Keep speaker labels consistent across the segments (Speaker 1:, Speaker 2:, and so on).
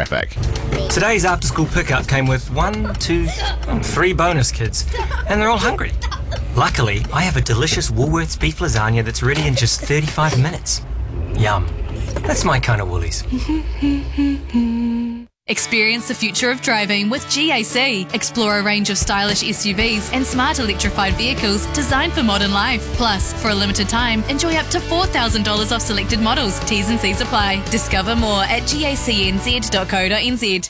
Speaker 1: traffic.
Speaker 2: Today's after-school pickup came with 1, 2, 3 bonus kids, and they're all hungry. Luckily, I have a delicious Woolworths beef lasagna that's ready in just 35 minutes. Yum. That's my kind of Woolies.
Speaker 3: Experience the future of driving with GAC. Explore a range of stylish SUVs and smart electrified vehicles designed for modern life. Plus, for a limited time, enjoy up to $4,000 off selected models. T's and C's apply. Discover more at gacnz.co.nz.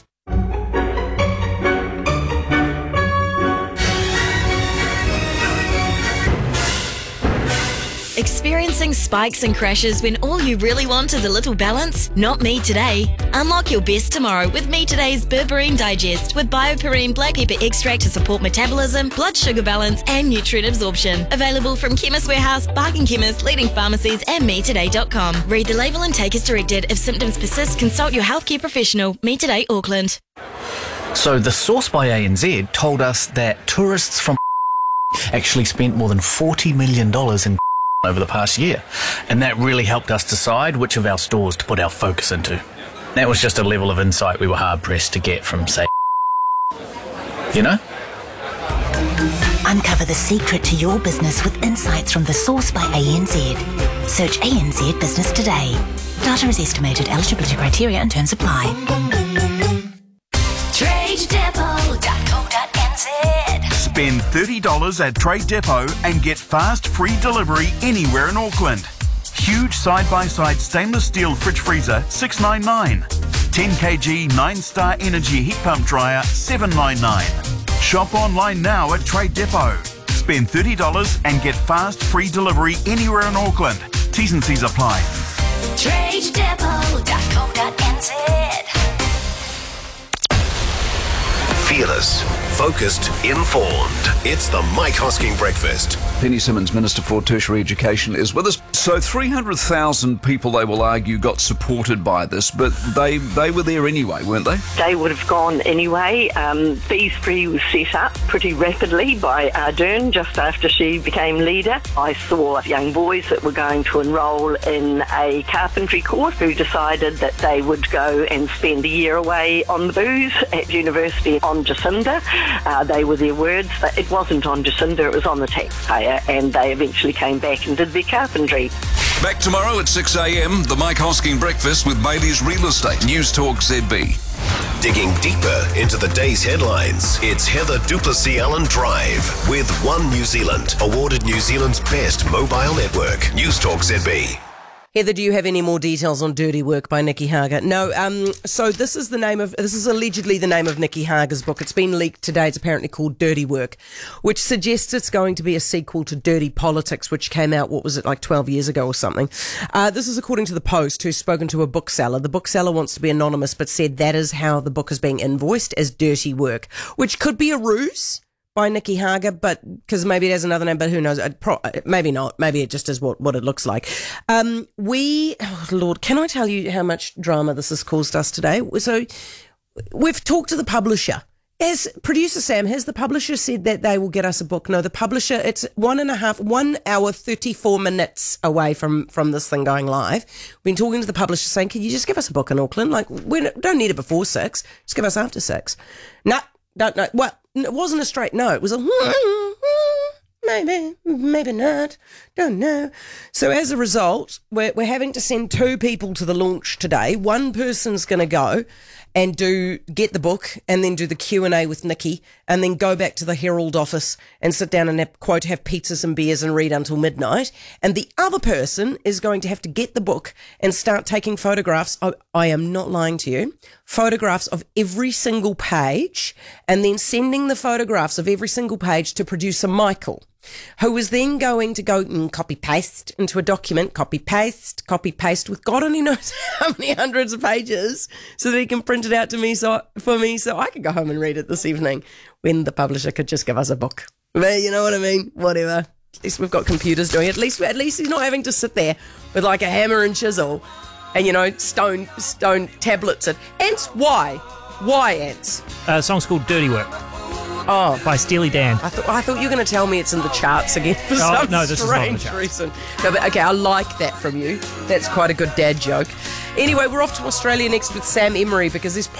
Speaker 4: Experiencing spikes and crashes when all you really want is a little balance? Not me today. Unlock your best tomorrow with Me Today's Berberine Digest with BioPerine black pepper extract to support metabolism, blood sugar balance and nutrient absorption. Available from Chemist Warehouse, Bargain Chemist, leading pharmacies and metoday.com. Read the label and take as directed. If symptoms persist, consult your healthcare professional. Me Today, Auckland.
Speaker 5: So the source by ANZ told us that tourists from actually spent more than $40 million in over the past year, and that really helped us decide which of our stores to put our focus into. That was just a level of insight we were hard-pressed to get from, say, you know?
Speaker 6: Uncover the secret to your business with insights from The Source by ANZ. Search ANZ Business today. Data is estimated. Eligibility criteria and terms apply. TradeDepot.co.nz.
Speaker 7: Spend $30 at Trade Depot and get fast free delivery anywhere in Auckland. Huge side-by-side stainless steel fridge freezer, $699. 10 kg 9-star energy heat pump dryer, $799. Shop online now at Trade Depot. Spend $30 and get fast free delivery anywhere in Auckland. T's and C's apply.
Speaker 6: TradeDepot.co.nz.
Speaker 8: Fearless, focused, informed. It's the Mike Hosking Breakfast.
Speaker 9: Penny Simmons, Minister for Tertiary Education, is with us. So 300,000 people, they will argue, got supported by this, but they were there anyway, weren't they?
Speaker 10: They would have gone anyway. Fees Free was set up pretty rapidly by Ardern just after she became leader. I saw young boys that were going to enrol in a carpentry course who decided that they would go and spend a year away on the booze at university on Jacinda. They were their words, but it wasn't on Jacinda, it was on the taxpayer, and they eventually came back and did their carpentry.
Speaker 11: Back tomorrow at 6 a.m, the Mike Hosking Breakfast with Bailey's Real Estate. News Talk ZB.
Speaker 8: Digging deeper into the day's headlines, it's Heather Duplessis Allen Drive with One New Zealand, awarded New Zealand's best mobile network. News Talk ZB.
Speaker 12: Heather, do you have any more details on Dirty Work by Nikki Hager? No. So this is allegedly the name of Nikki Hager's book. It's been leaked today. It's apparently called Dirty Work, which suggests it's going to be a sequel to Dirty Politics, which came out, 12 years ago or something. This is according to The Post, who's spoken to a bookseller. The bookseller wants to be anonymous, but said that is how the book is being invoiced, as Dirty Work, which could be a ruse by Nikki Hager, but because maybe it has another name, but who knows? Maybe not. Maybe it just is what it looks like. Lord, can I tell you how much drama this has caused us today? So we've talked to the publisher. As producer Sam, has the publisher said that they will get us a book? No, the publisher, it's 1 hour, 34 minutes away from this thing going live. We've been talking to the publisher saying, can you just give us a book in Auckland? Like, we don't need it before 6. Just give us after 6. No, don't know. Well, it wasn't a straight no. It was a maybe not. Don't know. So as a result, we're having to send 2 people to the launch today. One person's going to go and get the book and then do the Q&A with Nikki and then go back to the Herald office and sit down and have pizzas and beers and read until midnight. And the other person is going to have to get the book and start taking photographs. I am not lying to you. Photographs of every single page and then sending the photographs of every single page to producer Michael, who is then going to go and copy-paste into a document, copy-paste with God only knows how many hundreds of pages so that he can print it out to me for me so I can go home and read it this evening when the publisher could just give us a book. But you know what I mean? Whatever. At least we've got computers doing it. At least he's not having to sit there with like a hammer and chisel and, stone tablets. Ants, why? Why, Ants?
Speaker 13: The song's called Dirty Work.
Speaker 12: Oh,
Speaker 13: by Steely Dan.
Speaker 12: I thought you were going to tell me it's in the charts again for some strange reason. No, but okay, I like that from you. That's quite a good dad joke. Anyway, we're off to Australia next with Sam Emery because this